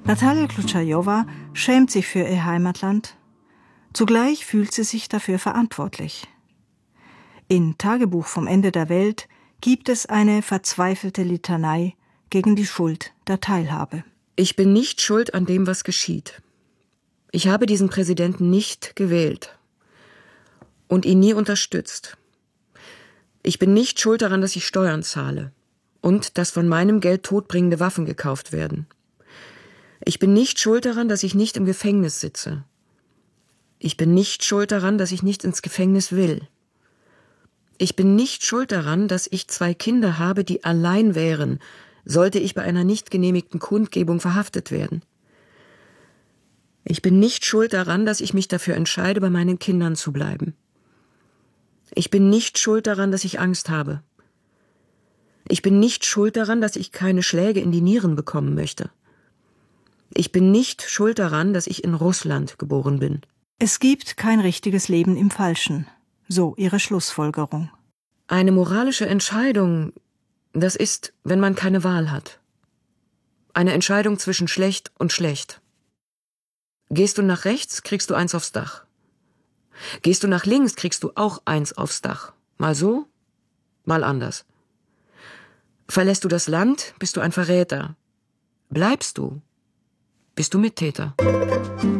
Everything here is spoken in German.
Natalia Ključajowa schämt sich für ihr Heimatland. Zugleich fühlt sie sich dafür verantwortlich. In Tagebuch vom Ende der Welt gibt es eine verzweifelte Litanei gegen die Schuld der Teilhabe. Ich bin nicht schuld an dem, was geschieht. Ich habe diesen Präsidenten nicht gewählt und ihn nie unterstützt. Ich bin nicht schuld daran, dass ich Steuern zahle und dass von meinem Geld todbringende Waffen gekauft werden. Ich bin nicht schuld daran, dass ich nicht im Gefängnis sitze. Ich bin nicht schuld daran, dass ich nicht ins Gefängnis will. Ich bin nicht schuld daran, dass ich 2 Kinder habe, die allein wären, sollte ich bei einer nicht genehmigten Kundgebung verhaftet werden. Ich bin nicht schuld daran, dass ich mich dafür entscheide, bei meinen Kindern zu bleiben. Ich bin nicht schuld daran, dass ich Angst habe. Ich bin nicht schuld daran, dass ich keine Schläge in die Nieren bekommen möchte. Ich bin nicht schuld daran, dass ich in Russland geboren bin. Es gibt kein richtiges Leben im Falschen, so ihre Schlussfolgerung. Eine moralische Entscheidung, das ist, wenn man keine Wahl hat. Eine Entscheidung zwischen schlecht und schlecht. Gehst du nach rechts, kriegst du 1 aufs Dach. Gehst du nach links, kriegst du auch 1 aufs Dach. Mal so, mal anders. Verlässt du das Land, bist du ein Verräter. Bleibst du, bist du Mittäter.